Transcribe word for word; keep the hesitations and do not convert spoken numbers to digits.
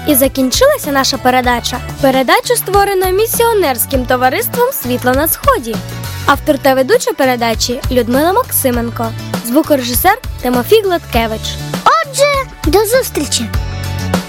І закінчилася наша передача. Передачу створено місіонерським товариством «Світло на сході». Автор та ведуча передачі Людмила Максименко. Звукорежисер Тимофій Гладкевич. Отже, до зустрічі!